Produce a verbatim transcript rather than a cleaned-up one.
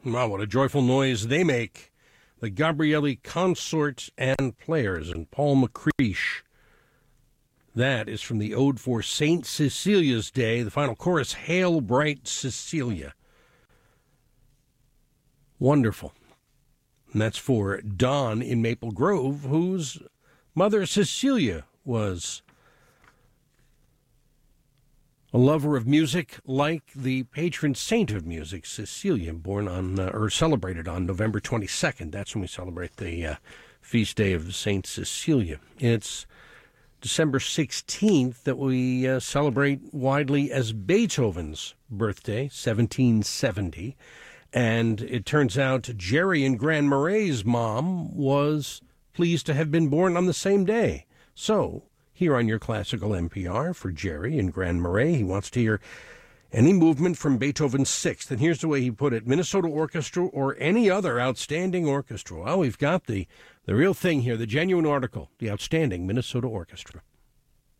Wow, what a joyful noise they make. The Gabrielli Consort and Players and Paul McCreesh. That is from the Ode for Saint Cecilia's Day. The final chorus, Hail Bright Cecilia. Wonderful. And that's for Don in Maple Grove, whose mother Cecilia was a lover of music, like the patron saint of music, Cecilia, born on uh, or celebrated on November twenty-second. That's when we celebrate the uh, feast day of Saint Cecilia. It's December sixteenth that we uh, celebrate widely as Beethoven's birthday, seventeen seventy. And it turns out Jerry and Gran Marais' mom was pleased to have been born on the same day. So, here on your classical N P R for Jerry and Gran Marais, he wants to hear any movement from Beethoven's Sixth. And here's the way he put it, Minnesota Orchestra or any other outstanding orchestra. Well, we've got the, the real thing here, the genuine article, the outstanding Minnesota Orchestra.